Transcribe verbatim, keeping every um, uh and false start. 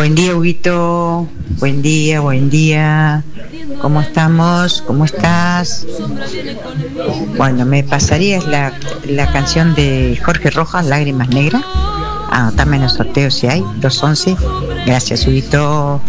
Buen día, Huguito. Buen día, buen día. ¿Cómo estamos? ¿Cómo estás? Bueno, me pasarías la, la canción de Jorge Rojas, Lágrimas Negras. Anotame en el sorteo si hay, dos once. Gracias, Huguito.